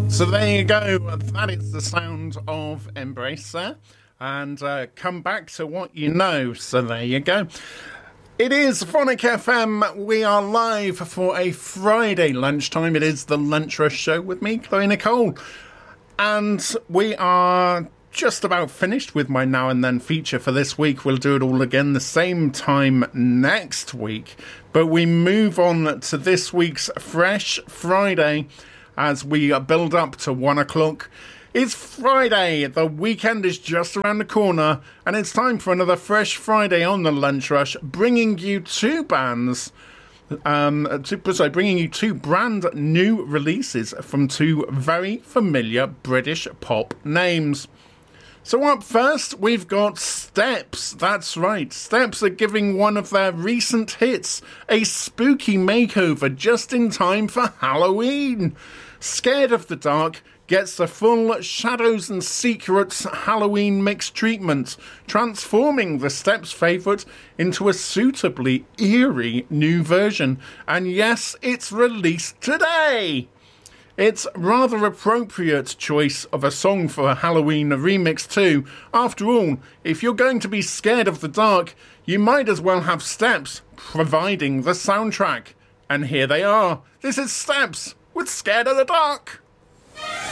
So there you go. That is the sound of Embrace there. And come back to what you know. So there you go. It is Phonic FM. We are live for a Friday lunchtime. It is the Lunch Rush Show with me, Chloe Nicole. And we are just about finished with my Now and Then feature for this week. We'll do it all again the same time next week. But we move on to this week's Fresh Friday as we build up to 1 o'clock. It's Friday, the weekend is just around the corner, and it's time for another Fresh Friday on the Lunch Rush, bringing you two bands, bringing you two brand new releases from two very familiar British pop names. So up first, we've got Steps. That's right, Steps are giving one of their recent hits a spooky makeover just in time for Halloween. Scared of the Dark gets the full Shadows and Secrets Halloween mix treatment, transforming the Steps favourite into a suitably eerie new version. And yes, it's released today! It's rather appropriate choice of a song for a Halloween remix too. After all, if you're going to be scared of the dark, you might as well have Steps providing the soundtrack. And here they are. This is Steps with Scared of the Dark.